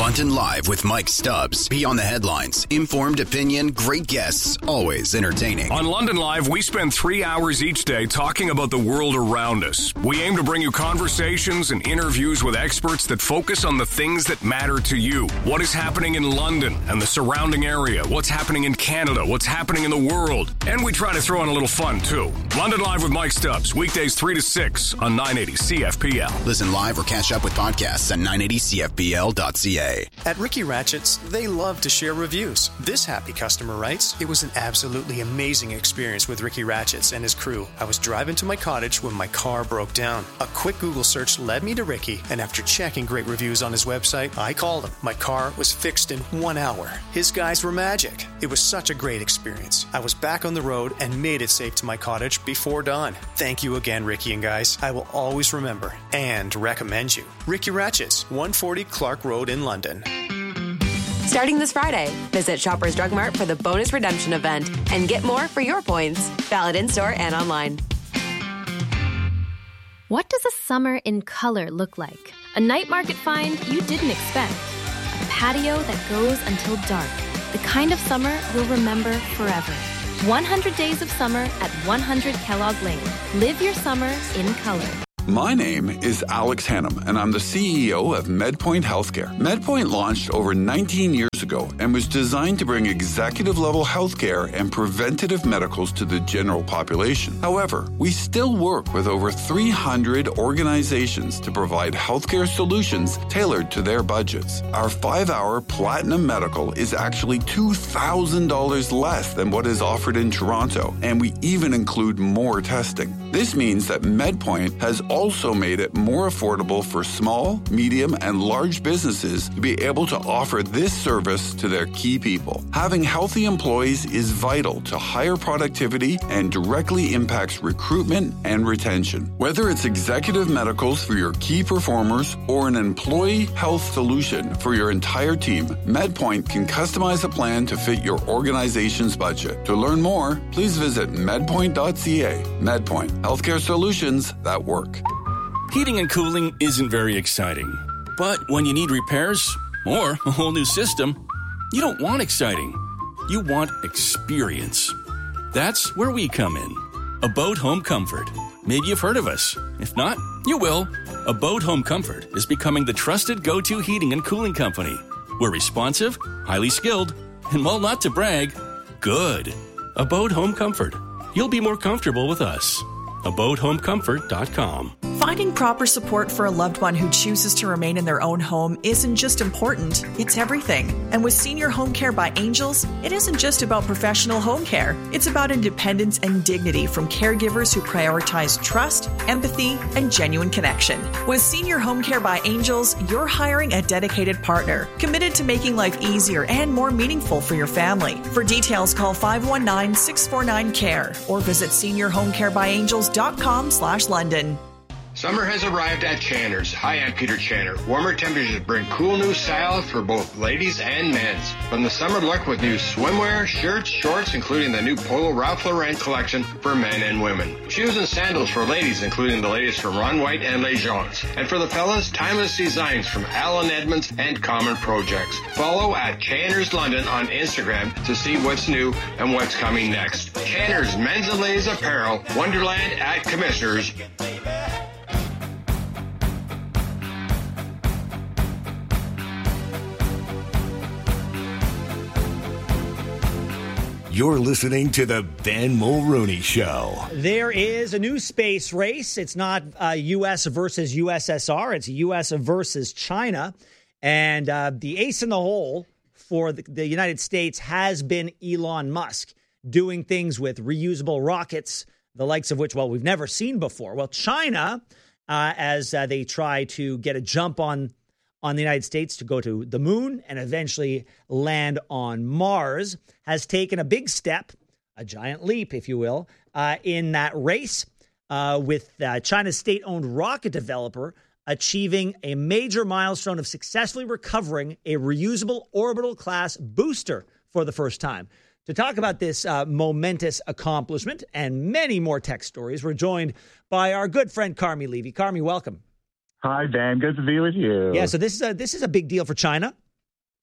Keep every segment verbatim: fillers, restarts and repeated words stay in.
London Live with Mike Stubbs. Beyond the headlines, informed opinion, great guests, always entertaining. On London Live, we spend three hours each day talking about the world around us. We aim to bring you conversations and interviews with experts that focus on the things that matter to you. What is happening in London and the surrounding area? What's happening in Canada? What's happening in the world? And we try to throw in a little fun, too. London Live with Mike Stubbs, weekdays three to six on nine eighty C F P L. Listen live or catch up with podcasts at nine eighty C F P L dot C A. At Ricky Ratchett's, they love to share reviews. This happy customer writes, "It was an absolutely amazing experience with Ricky Ratchett's and his crew. I was driving to my cottage when my car broke down. A quick Google search led me to Ricky, and after checking great reviews on his website, I called him. My car was fixed in one hour. His guys were magic. It was such a great experience. I was back on the road and made it safe to my cottage before dawn. Thank you again, Ricky and guys. I will always remember and recommend you. Ricky Ratchett's, one forty Clark Road in London." Starting this Friday, visit Shoppers Drug Mart for the bonus redemption event and get more for your points. Valid in-store and online. What does a summer in color look like? A night market find you didn't expect. A patio that goes until dark. The kind of summer we'll remember forever. one hundred days of summer at one hundred Kellogg Lane. Live your summer in color. My name is Alex Hannum, and I'm the C E O of MedPoint Healthcare. MedPoint launched over nineteen years ago and was designed to bring executive-level healthcare and preventative medicals to the general population. However, we still work with over three hundred organizations to provide healthcare solutions tailored to their budgets. Our five-hour Platinum Medical is actually two thousand dollars less than what is offered in Toronto, and we even include more testing. This means that MedPoint has also made it more affordable for small, medium, and large businesses to be able to offer this service to their key people. Having healthy employees is vital to higher productivity and directly impacts recruitment and retention. Whether it's executive medicals for your key performers or an employee health solution for your entire team, MedPoint can customize a plan to fit your organization's budget. To learn more, please visit medpoint dot c a. MedPoint, healthcare solutions that work. Heating and cooling isn't very exciting. But when you need repairs or a whole new system, you don't want exciting. You want experience. That's where we come in. Abode Home Comfort. Maybe you've heard of us. If not, you will. Abode Home Comfort is becoming the trusted go-to heating and cooling company. We're responsive, highly skilled, and while not to brag, good. Abode Home Comfort. You'll be more comfortable with us. abode home comfort dot com. Finding proper support for a loved one who chooses to remain in their own home isn't just important, it's everything. And with Senior Home Care by Angels, it isn't just about professional home care. It's about independence and dignity from caregivers who prioritize trust, empathy, and genuine connection. With Senior Home Care by Angels, you're hiring a dedicated partner, committed to making life easier and more meaningful for your family. For details, call five one nine, six four nine, C A R E or visit senior home care by angels dot com slash London. Summer has arrived at Channer's. Hi, I'm Peter Channer. Warmer temperatures bring cool new style for both ladies and men's. From the summer look with new swimwear, shirts, shorts, including the new Polo Ralph Lauren collection for men and women. Shoes and sandals for ladies, including the latest from Ron White and Les Jones. And for the fellas, timeless designs from Alan Edmonds and Common Projects. Follow at Channer's London on Instagram to see what's new and what's coming next. Channer's Men's and Ladies Apparel, Wonderland at Commissioners. You're listening to the Ben Mulrooney Show. There is a new space race. It's not uh, U S versus U S S R. It's U S versus China. And uh, the ace in the hole for the, the United States has been Elon Musk, doing things with reusable rockets, the likes of which, well, we've never seen before. Well, China, uh, as uh, they try to get a jump on on the United States to go to the moon and eventually land on Mars, has taken a big step, a giant leap, if you will, uh, in that race uh, with uh, China's state-owned rocket developer achieving a major milestone of successfully recovering a reusable orbital class booster for the first time. To talk about this uh, momentous accomplishment and many more tech stories, we're joined by our good friend Carmi Levy. Carmi, welcome. Hi, Dan. Good to be with you. Yeah, so this is a this is a big deal for China.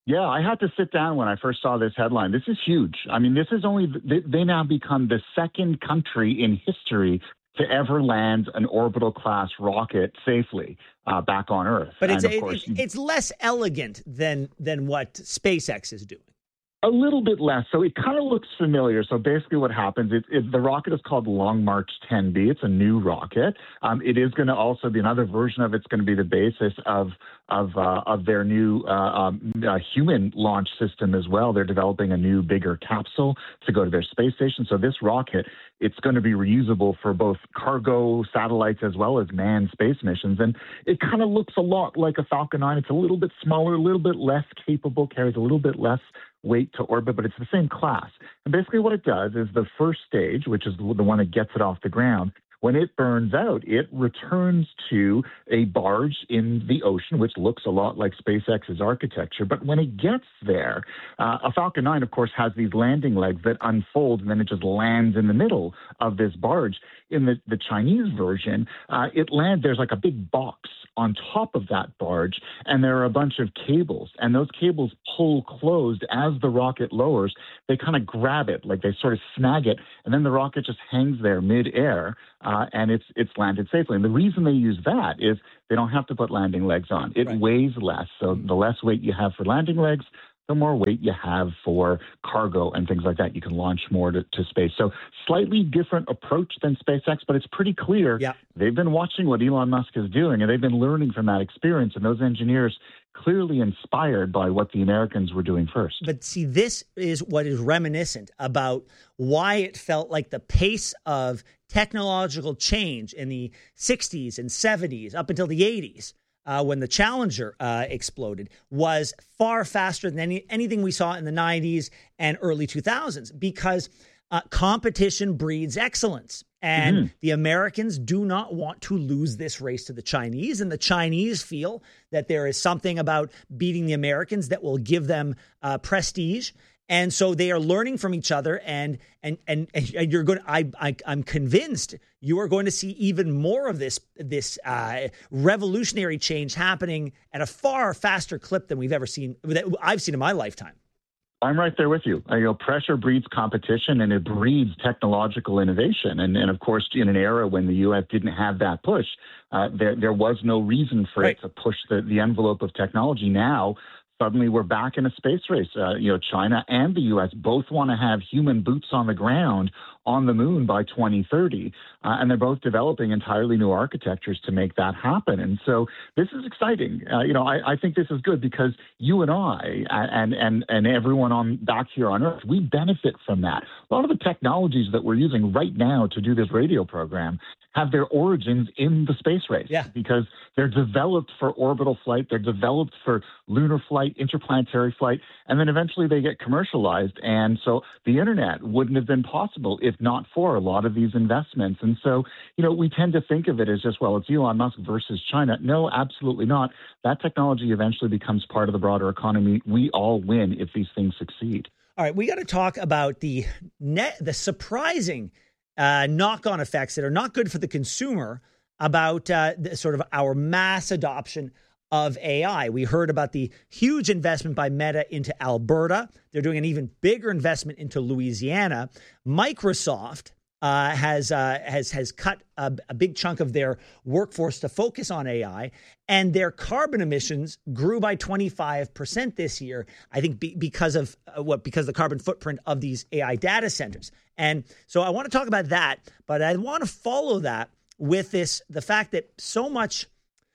Yeah, I had to sit down when I first saw this headline. This is huge. I mean, this is only, they, they now become the second country in history to ever land an orbital class rocket safely uh, back on Earth. But it's, and of it, course, it's, it's less elegant than than what SpaceX is doing. A little bit less. So it kind of looks familiar. So basically what happens is, is the rocket is called Long March ten B. It's a new rocket. Um, it is going to also be another version of it's going to be the basis of of uh, of their new uh, um, uh, human launch system as well. They're developing a new, bigger capsule to go to their space station. So this rocket, it's going to be reusable for both cargo satellites as well as manned space missions. And it kind of looks a lot like a Falcon nine. It's a little bit smaller, a little bit less capable, carries a little bit less weight to orbit, but it's the same class. And basically what it does is the first stage, which is the one that gets it off the ground, when it burns out, it returns to a barge in the ocean, which looks a lot like SpaceX's architecture. But when it gets there, uh, a Falcon nine, of course, has these landing legs that unfold, and then it just lands in the middle of this barge. In the, the Chinese version, uh, it lands, there's like a big box on top of that barge, and there are a bunch of cables, and those cables pull closed as the rocket lowers. They kind of grab it, like they sort of snag it, and then the rocket just hangs there mid-air, uh, and it's it's landed safely. And the reason they use that is they don't have to put landing legs on. It right. weighs less, so the less weight you have for landing legs, the more weight you have for cargo and things like that. You can launch more to, to space. So slightly different approach than SpaceX, but it's pretty clear yeah. they've been watching what Elon Musk is doing, and they've been learning from that experience. And those engineers clearly inspired by what the Americans were doing first. But see, this is what is reminiscent about why it felt like the pace of technological change in the sixties and seventies up until the eighties, Uh, when the Challenger uh, exploded, was far faster than any, anything we saw in the nineties and early two thousands, because uh, competition breeds excellence. And mm-hmm. the Americans do not want to lose this race to the Chinese. And the Chinese feel that there is something about beating the Americans that will give them uh, prestige. And so they are learning from each other, and and and, and you're going. I, I I'm convinced you are going to see even more of this this uh, revolutionary change happening at a far faster clip than we've ever seen. That I've seen in my lifetime. I'm right there with you. Uh, you know, pressure breeds competition, and it breeds technological innovation. And and of course, in an era when the U S didn't have that push, uh, there there was no reason for right. it to push the the envelope of technology. Now, suddenly we're back in a space race. Uh, you know, China and the U S both want to have human boots on the ground on the moon by twenty thirty. Uh, and they're both developing entirely new architectures to make that happen. And so this is exciting. Uh, you know, I, I think this is good because you and I and, and, and everyone on back here on Earth, we benefit from that. A lot of the technologies that we're using right now to do this radio program have their origins in the space race yeah. because they're developed for orbital flight. They're developed for lunar flight, interplanetary flight, and then eventually they get commercialized. And so the internet wouldn't have been possible if not for a lot of these investments. And so, you know, we tend to think of it as just, well, it's Elon Musk versus China. No, absolutely not. That technology eventually becomes part of the broader economy. We all win if these things succeed. All right, we got to talk about the net, the surprising uh, knock-on effects that are not good for the consumer about uh, the, sort of our mass adoption of A I. We heard about the huge investment by Meta into Alberta. They're doing an even bigger investment into Louisiana. Microsoft uh, has uh, has has cut a, a big chunk of their workforce to focus on A I, and their carbon emissions grew by twenty-five percent this year. I think be, because of uh, what because of the carbon footprint of these A I data centers. And so I want to talk about that, but I want to follow that with this the fact that so much.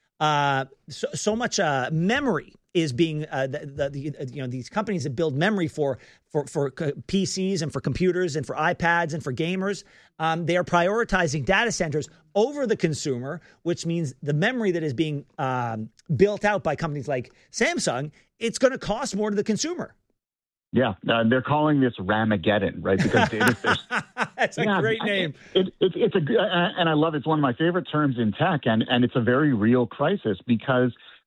Uh, so, so much uh, memory is being uh, the, the, the you know these companies that build memory for for for P Cs and for computers and for iPads and for gamers. Um, they are prioritizing data centers over the consumer, which means the memory that is being um, built out by companies like Samsung, it's going to cost more to the consumer. Yeah, uh, they're calling this Ramageddon, right? Because data centers. That's a yeah, great name. It, it, it's a uh, and I love it. It's one of my favorite terms in tech, and and it's a very real crisis because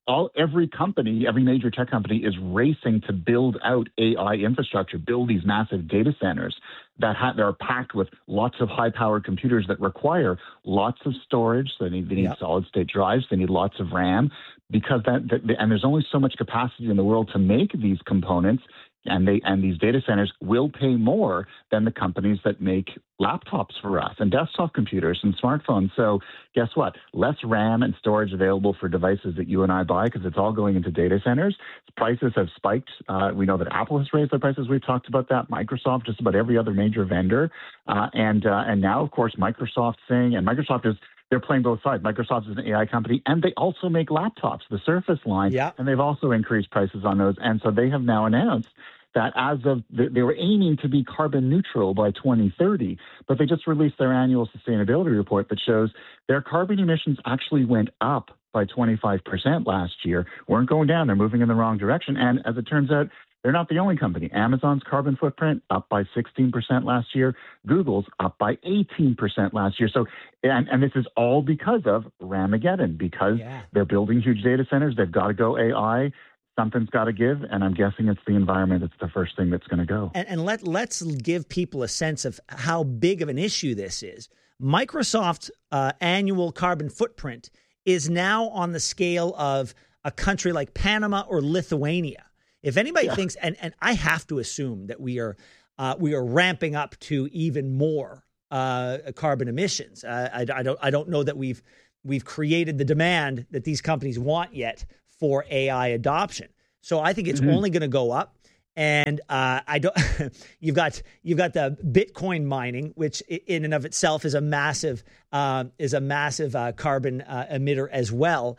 all every company, every major tech company is racing to build out A I infrastructure, build these massive data centers that, ha- that are packed with lots of high-powered computers that require lots of storage. So they need, they need yep. solid-state drives. They need lots of RAM because that, that and there's only so much capacity in the world to make these components. And they and these data centers will pay more than the companies that make laptops for us and desktop computers and smartphones. So guess what? Less RAM and storage available for devices that you and I buy because it's all going into data centers. Prices have spiked. Uh, we know that Apple has raised their prices. We've talked about that. Microsoft, just about every other major vendor. Uh, and uh, and now, of course, Microsoft saying, and Microsoft is they're playing both sides. Microsoft is an A I company, and they also make laptops, the Surface line, yeah. and they've also increased prices on those. And so they have now announced that as of, they were aiming to be carbon neutral by twenty thirty, but they just released their annual sustainability report that shows their carbon emissions actually went up by twenty-five percent last year, weren't going down. They're moving in the wrong direction. And as it turns out, they're not the only company. Amazon's carbon footprint up by sixteen percent last year. Google's up by eighteen percent last year. So, and, and this is all because of Ramageddon, because yeah. they're building huge data centers. They've got to go A I. Something's got to give, and I'm guessing it's the environment that's the first thing that's going to go. And, and let, let's give people a sense of how big of an issue this is. Microsoft's uh, annual carbon footprint is now on the scale of a country like Panama or Lithuania. If anybody yeah. thinks, and, and I have to assume that we are uh, we are ramping up to even more uh, carbon emissions. Uh, I, I don't I don't know that we've we've created the demand that these companies want yet for A I adoption. So I think it's mm-hmm. only going to go up. And uh, I don't. you've got you've got the Bitcoin mining, which in and of itself is a massive uh, is a massive uh, carbon uh, emitter as well.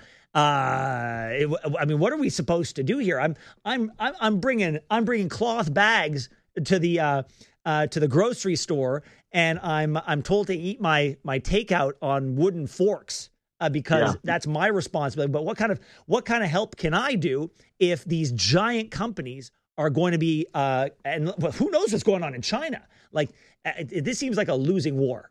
Uh, it, I mean, what are we supposed to do here? I'm I'm I'm bringing I'm bringing cloth bags to the uh, uh, to the grocery store, and I'm I'm told to eat my my takeout on wooden forks. Uh, because yeah. that's my responsibility. But what kind of what kind of help can I do if these giant companies are going to be, uh, and well, who knows what's going on in China? Like, it, it, this seems like a losing war.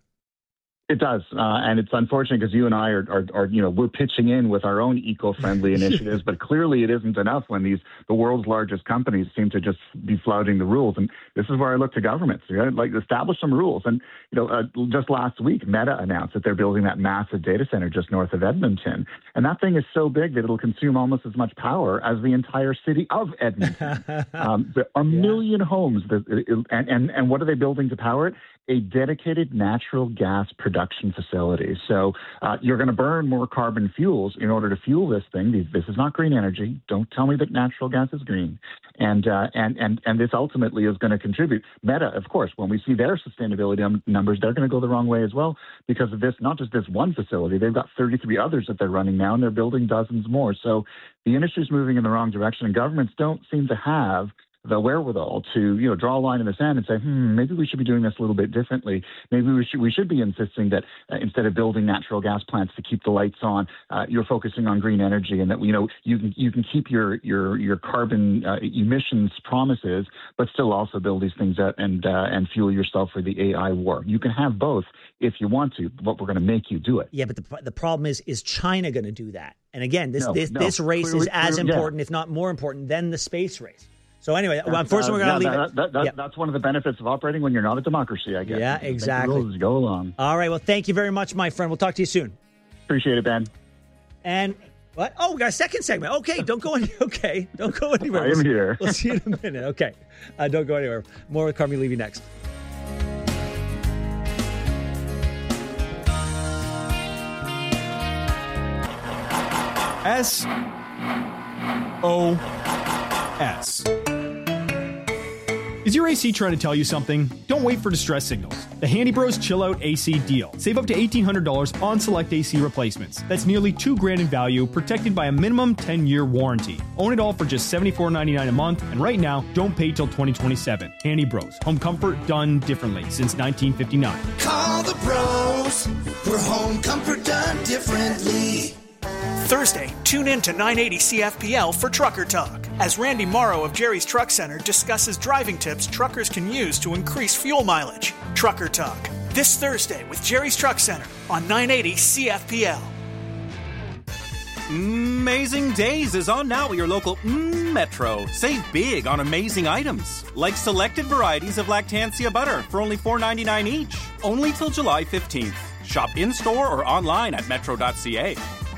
It does, uh, and it's unfortunate because you and I are, are, are, you know, we're pitching in with our own eco-friendly initiatives, but clearly it isn't enough when these the world's largest companies seem to just be flouting the rules. And this is where I look to governments, you know, like establish some rules. And you know, uh, just last week, Meta announced that they're building that massive data center just north of Edmonton, and that thing is so big that it'll consume almost as much power as the entire city of Edmonton. um, there are a yeah. million homes, that, and and and what are they building to power it? A dedicated natural gas production facility. So uh, you're going to burn more carbon fuels in order to fuel this thing. This is not green energy. Don't tell me that natural gas is green. And uh, and and and this ultimately is going to contribute. Meta, of course, when we see their sustainability um, numbers, they're going to go the wrong way as well because of this. Not just this one facility, they've got thirty-three others that they're running now, and they're building dozens more. So the industry is moving in the wrong direction, and governments don't seem to have the wherewithal to, you know, draw a line in the sand and say, hmm, maybe we should be doing this a little bit differently. Maybe we should we should be insisting that uh, instead of building natural gas plants to keep the lights on, uh, you're focusing on green energy, and that, you know, you can you can keep your your your carbon uh, emissions promises, but still also build these things out and uh, and fuel yourself for the A I war. You can have both if you want to, but we're going to make you do it. Yeah, but the the problem is, is China going to do that? And again, this no, this, no. this race Clearly, is as clearly, important, yeah. if not more important, than the space race. So anyway, well, unfortunately, uh, we're going to yeah, leave that, it. That, that, yeah. That's one of the benefits of operating when you're not a democracy, I guess. Yeah, Make the exactly. rules go along. All right. Well, thank you very much, my friend. We'll talk to you soon. Appreciate it, Ben. And what? Oh, we got a second segment. Okay, don't go any. Okay, don't go anywhere. I am we'll, here. We'll see you in a minute. Okay, uh, don't go anywhere. More with Carmi Levy next. S O S. Is your A C trying to tell you something? Don't wait for distress signals. The Handy Bros Chill Out A C deal. Save up to eighteen hundred dollars on select A C replacements. That's nearly two grand in value, protected by a minimum ten-year warranty. Own it all for just seventy-four ninety-nine a month, and right now, don't pay till twenty twenty-seven. Handy Bros. Home comfort done differently since nineteen fifty-nine. Call the pros for home comfort done differently. Thursday, tune in to nine eighty C F P L for Trucker Talk, as Randy Morrow of Jerry's Truck Center discusses driving tips truckers can use to increase fuel mileage. Trucker Talk, this Thursday with Jerry's Truck Center on nine eighty C F P L. Amazing Days is on now at your local mm, Metro. Save big on amazing items, like selected varieties of Lactancia butter for only four ninety-nine each. Only till July fifteenth. Shop in-store or online at metro dot c a.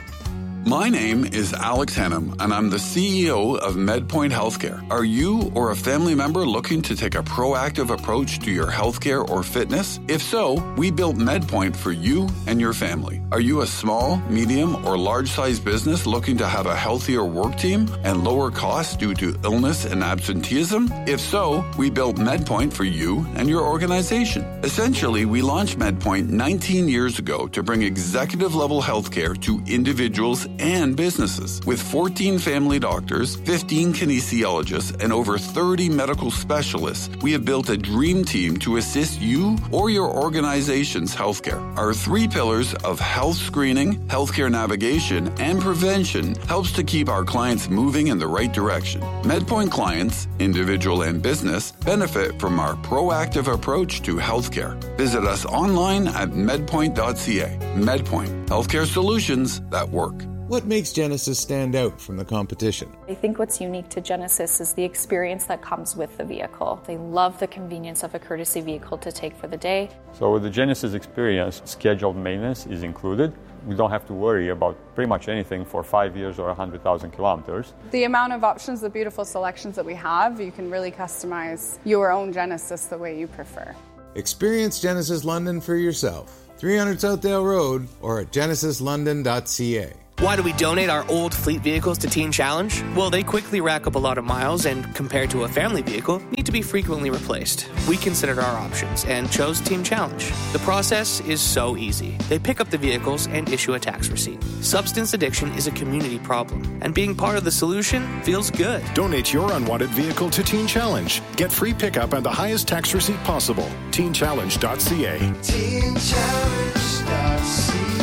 My name is Alex Hannum, and I'm the C E O of MedPoint Healthcare. Are you or a family member looking to take a proactive approach to your healthcare or fitness? If so, we built MedPoint for you and your family. Are you a small, medium, or large-sized business looking to have a healthier work team and lower costs due to illness and absenteeism? If so, we built MedPoint for you and your organization. Essentially, we launched MedPoint nineteen years ago to bring executive-level healthcare to individuals and businesses. With fourteen family doctors, fifteen kinesiologists, and over thirty medical specialists, we have built a dream team to assist you or your organization's healthcare. Our three pillars of health screening, healthcare navigation, and prevention helps to keep our clients moving in the right direction. MedPoint clients, individual and business, benefit from our proactive approach to healthcare. Visit us online at medpoint dot c a. MedPoint, healthcare solutions that work. What makes Genesis stand out from the competition? I think what's unique to Genesis is the experience that comes with the vehicle. They love the convenience of a courtesy vehicle to take for the day. So with the Genesis experience, scheduled maintenance is included. We don't have to worry about pretty much anything for five years or one hundred thousand kilometers. The amount of options, the beautiful selections that we have, you can really customize your own Genesis the way you prefer. Experience Genesis London for yourself. three hundred Southdale Road or at genesis london dot c a. Why do we donate our old fleet vehicles to Teen Challenge? Well, they quickly rack up a lot of miles and, compared to a family vehicle, need to be frequently replaced. We considered our options and chose Teen Challenge. The process is so easy. They pick up the vehicles and issue a tax receipt. Substance addiction is a community problem, and being part of the solution feels good. Donate your unwanted vehicle to Teen Challenge. Get free pickup and the highest tax receipt possible. teen challenge dot c a. teen challenge dot c a.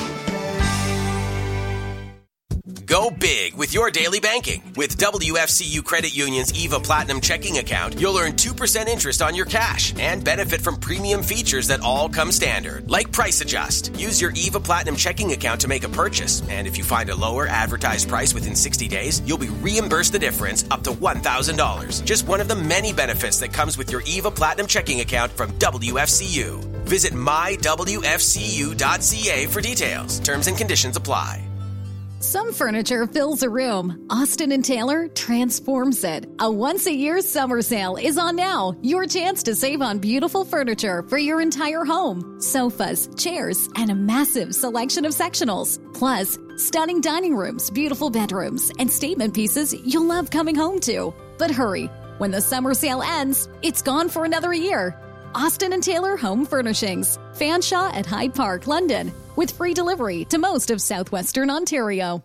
Go big with your daily banking. With W F C U Credit Union's EVA Platinum checking account, you'll earn two percent interest on your cash and benefit from premium features that all come standard, like Price Adjust. Use your EVA Platinum checking account to make a purchase, and if you find a lower advertised price within sixty days, you'll be reimbursed the difference up to one thousand dollars. Just one of the many benefits that comes with your EVA Platinum checking account from W F C U. Visit my w f c u dot c a for details. Terms and conditions apply. Some furniture fills a room. Austin and Taylor transforms it. A once-a-year summer sale is on now. Your chance to save on beautiful furniture for your entire home. Sofas, chairs, and a massive selection of sectionals. Plus, stunning dining rooms, beautiful bedrooms, and statement pieces you'll love coming home to. But hurry, when the summer sale ends, it's gone for another year. Austin and Taylor Home Furnishings. Fanshawe at Hyde Park, London. With free delivery to most of southwestern Ontario.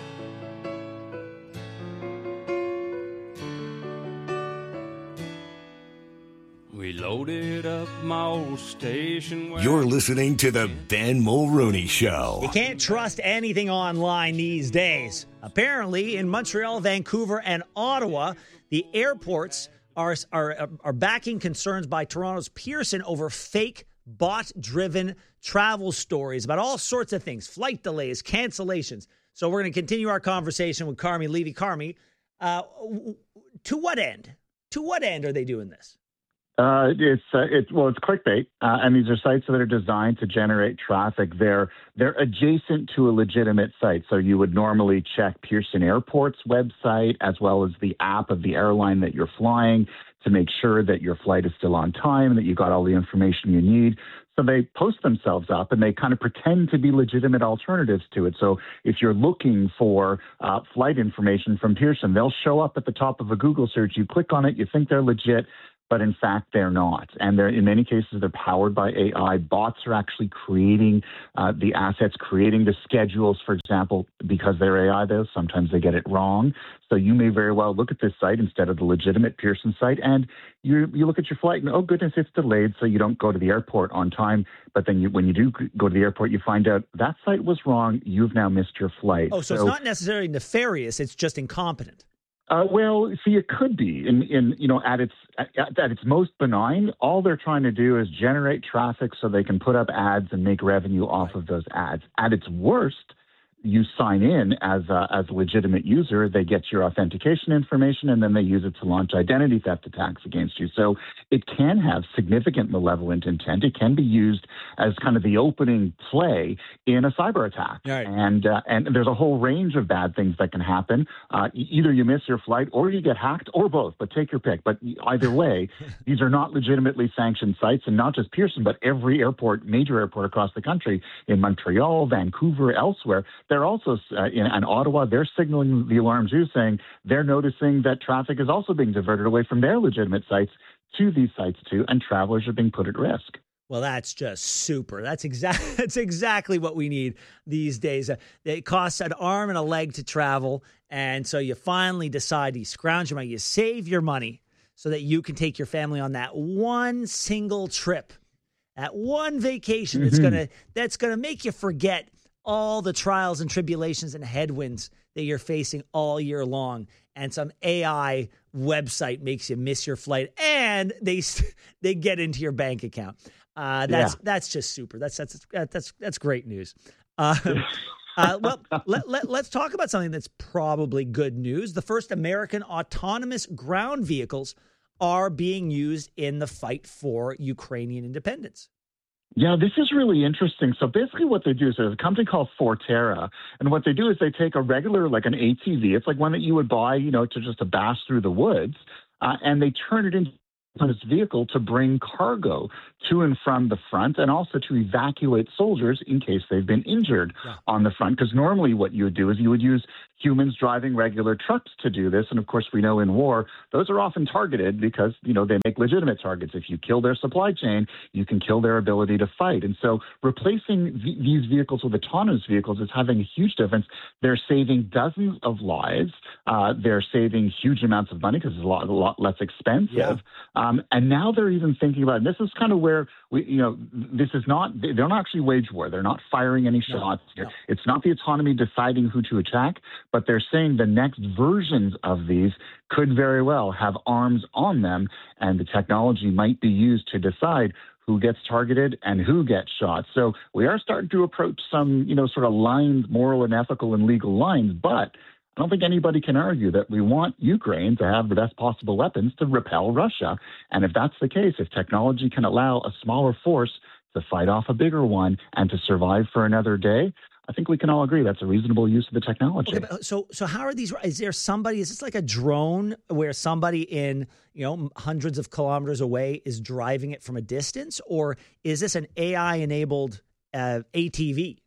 We loaded up my old station. You're listening to the Ben Mulrooney Show. You can't trust anything online these days. Apparently, in Montreal, Vancouver, and Ottawa, the airports are are, are backing concerns by Toronto's Pearson over fake bot-driven travel stories about all sorts of things, flight delays, cancellations. So we're going to continue our conversation with Carmi Levy. Carmi, uh, to what end? To what end are they doing this? Uh, it's uh, it's well, it's clickbait, uh, and these are sites that are designed to generate traffic. They're they're adjacent to a legitimate site, so you would normally check Pearson Airport's website as well as the app of the airline that you're flying to make sure that your flight is still on time, that you got all the information you need. So they post themselves up and they kind of pretend to be legitimate alternatives to it. So if you're looking for uh, flight information from Pearson, they'll show up at the top of a Google search. You click on it, you think they're legit, but in fact, they're not. And they're, in many cases, they're powered by A I. Bots are actually creating uh, the assets, creating the schedules, for example, because they're A I, though. Sometimes they get it wrong. So you may very well look at this site instead of the legitimate Pearson site, and you you look at your flight, and oh, goodness, it's delayed, so you don't go to the airport on time. But then you, when you do go to the airport, you find out that site was wrong. You've now missed your flight. Oh, so, so it's not necessarily nefarious. It's just incompetent. Uh, well, see, it could be in, in you know, at its at, at its most benign. All they're trying to do is generate traffic so they can put up ads and make revenue off right. of those ads. At its worst, you sign in as a, as a legitimate user, they get your authentication information, and then they use it to launch identity theft attacks against you. So it can have significant malevolent intent. It can be used as kind of the opening play in a cyber attack. Right. And uh, and there's a whole range of bad things that can happen. Uh, either you miss your flight or you get hacked, or both, but take your pick. But either way, these are not legitimately sanctioned sites, and not just Pearson, but every airport, major airport across the country, in Montreal, Vancouver, elsewhere. They're also uh, in, in Ottawa, they're signaling the alarm too, saying they're noticing that traffic is also being diverted away from their legitimate sites to these sites too, and travelers are being put at risk. Well, that's just super. That's exactly that's exactly what we need these days. Uh, it costs an arm and a leg to travel, and so you finally decide you scrounge your money, you save your money so that you can take your family on that one single trip, that one vacation that's Mm-hmm. gonna that's gonna make you forget all the trials and tribulations and headwinds that you're facing all year long. And some A I website makes you miss your flight, and they they get into your bank account. Uh, that's Yeah. that's just super. That's that's that's that's great news. Uh, uh, well, let, let, let's talk about something that's probably good news. The first American autonomous ground vehicles are being used in the fight for Ukrainian independence. Yeah, this is really interesting. So basically what they do is there's a company called Forterra, and what they do is they take a regular, like an A T V, it's like one that you would buy, you know, to just to bash through the woods, uh, and they turn it into this vehicle to bring cargo to and from the front, and also to evacuate soldiers in case they've been injured yeah. on the front. Because normally what you would do is you would use humans driving regular trucks to do this. And of course, we know in war, those are often targeted because, you know, they make legitimate targets. If you kill their supply chain, you can kill their ability to fight. And so replacing v- these vehicles with autonomous vehicles is having a huge difference. They're saving dozens of lives. Uh, they're saving huge amounts of money because it's a lot, a lot less expensive. Yeah. Um, and now they're even thinking about, and this is kind of where we, you know, this is not, they don't actually wage war. They're not firing any shots no, here. No. It's not the autonomy deciding who to attack, but they're saying the next versions of these could very well have arms on them, and the technology might be used to decide who gets targeted and who gets shot. So we are starting to approach some, you know, sort of lines, moral and ethical and legal lines, but I don't think anybody can argue that we want Ukraine to have the best possible weapons to repel Russia. And if that's the case, if technology can allow a smaller force to fight off a bigger one and to survive for another day, I think we can all agree that's a reasonable use of the technology. Okay, but so, so how are these? Is there somebody? Is this like a drone where somebody in, you know, hundreds of kilometers away is driving it from a distance, or is this an A I-enabled uh, A T V?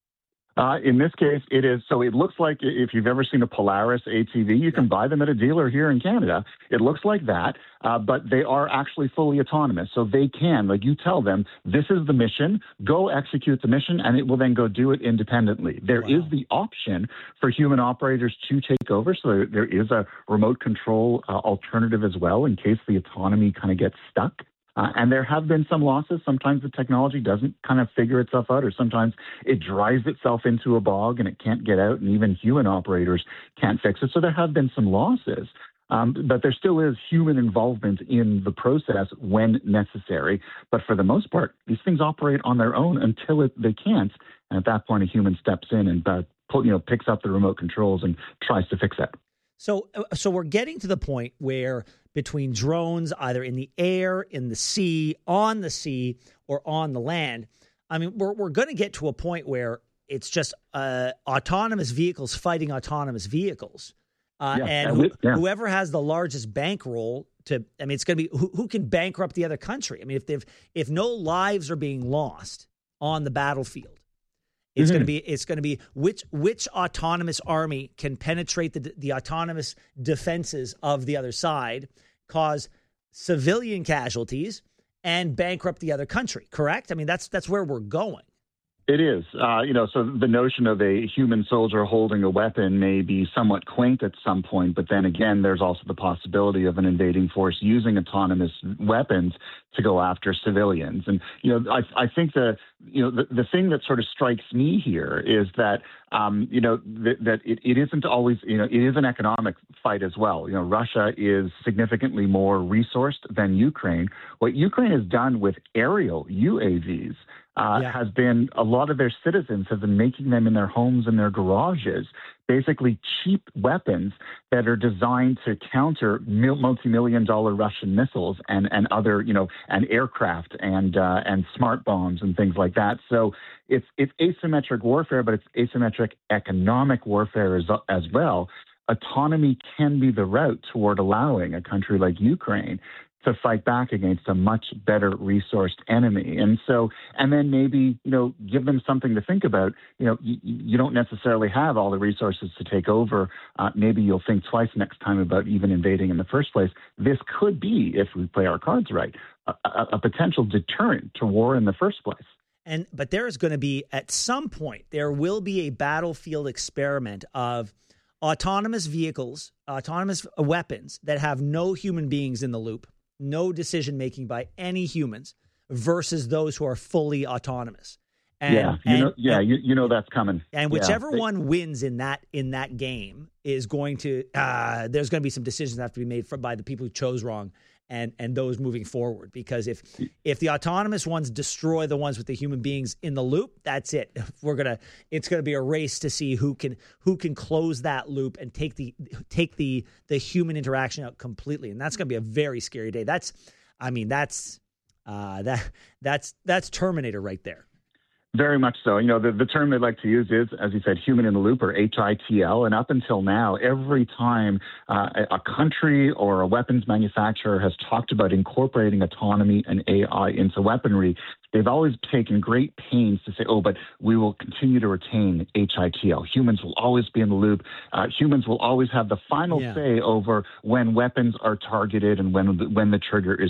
Uh, in this case, it is. So it looks like if you've ever seen a Polaris A T V, you can buy them at a dealer here in Canada. It looks like that, uh, but they are actually fully autonomous. So they can, like you tell them, this is the mission, go execute the mission, and it will then go do it independently. There wow. is the option for human operators to take over. So there is a remote control uh, alternative as well in case the autonomy kind of gets stuck. Uh, and there have been some losses. Sometimes the technology doesn't kind of figure itself out, or sometimes it drives itself into a bog and it can't get out, and even human operators can't fix it. So there have been some losses. Um, but there still is human involvement in the process when necessary. But for the most part, these things operate on their own until it, they can't. And at that point, a human steps in and uh, pull, you know, picks up the remote controls and tries to fix it. So, so we're getting to the point where between drones, either in the air, in the sea, on the sea, or on the land, I mean, we're we're going to get to a point where it's just uh, autonomous vehicles fighting autonomous vehicles, uh, yeah, and who, yeah. whoever has the largest bankroll to, I mean, it's going to be who, who can bankrupt the other country. I mean, if they've if no lives are being lost on the battlefield. It's mm-hmm. going to be. It's going to be which which autonomous army can penetrate the the autonomous defenses of the other side, cause civilian casualties, and bankrupt the other country. Correct? I mean, that's that's where we're going. It is. Uh, you know, so the notion of a human soldier holding a weapon may be somewhat quaint at some point, but then again, there's also the possibility of an invading force using autonomous weapons to go after civilians. And, you know, I, I think the, you know, the, the thing that sort of strikes me here is that, um, you know, th- that it, it isn't always, you know, it is an economic fight as well. You know, Russia is significantly more resourced than Ukraine. What Ukraine has done with aerial U A Vs uh, Yeah. has been a lot of their citizens have been making them in their homes and their garages, basically cheap weapons that are designed to counter mil- multi-million dollar Russian missiles and, and other, you know, and aircraft and uh, and smart bombs and things like that. So it's it's asymmetric warfare, but it's asymmetric economic warfare as, as well. Autonomy can be the route toward allowing a country like Ukraine to fight back against a much better resourced enemy. And so, and then maybe, you know, give them something to think about. You know, you, you don't necessarily have all the resources to take over. Uh, maybe you'll think twice next time about even invading in the first place. This could be, if we play our cards right, a, a, a potential deterrent to war in the first place. And but there is going to be, at some point, there will be a battlefield experiment of autonomous vehicles, autonomous weapons that have no human beings in the loop, no decision-making by any humans, versus those who are fully autonomous. And, yeah, you and, know, yeah, you, you know that's coming. And whichever yeah. one wins in that in that game is going to, uh, there's going to be some decisions that have to be made for, by the people who chose wrong and and those moving forward. Because if if the autonomous ones destroy the ones with the human beings in the loop, that's it. We're gonna, it's gonna be a race to see who can who can close that loop and take the take the the human interaction out completely. And that's gonna be a very scary day. That's, I mean, that's uh, that that's that's Terminator right there. Very much so. You know, the, the term they like to use is, as you said, human in the loop, or H I T L. And up until now, every time uh, a, a country or a weapons manufacturer has talked about incorporating autonomy and A I into weaponry, they've always taken great pains to say, oh, but we will continue to retain H I T L. Humans will always be in the loop. Uh, humans will always have the final Yeah. say over when weapons are targeted and when, when the trigger is